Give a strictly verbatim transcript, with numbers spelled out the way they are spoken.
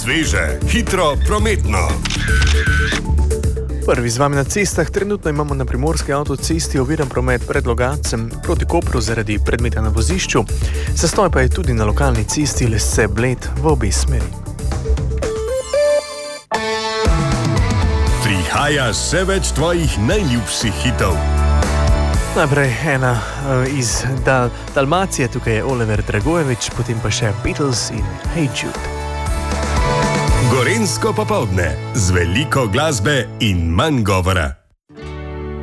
Sveže, hitro, prometno. Prvi z vami na cestah. Trenutno imamo na primorski avtocesti oviran promet pred Logatcem proti Kopru zaradi predmeta na vozišču. Zastoj pa je tudi na lokalni cesti Lesce-Bled v obe smeri. Prihaja še več tvojih najljubših hitov. Najprej ena uh, iz Dal Dalmacije, tukaj je Oliver Dragojevič, potem pa še Beatles in Hey Jude. Gorenjsko popoldne z veliko glasbe in manj govora.